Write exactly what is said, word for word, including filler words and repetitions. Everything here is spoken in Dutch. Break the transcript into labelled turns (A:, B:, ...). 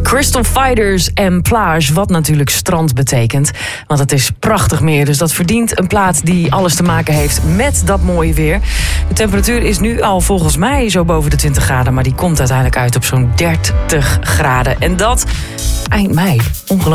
A: Crystal Fighters en Plage, wat natuurlijk strand betekent. Want het is prachtig meer, dus dat verdient een plaat die alles te maken heeft met dat mooie weer. De temperatuur is nu al volgens mij zo boven de twintig graden, maar die komt uiteindelijk uit op zo'n dertig graden. En dat eind mei. Ongelooflijk.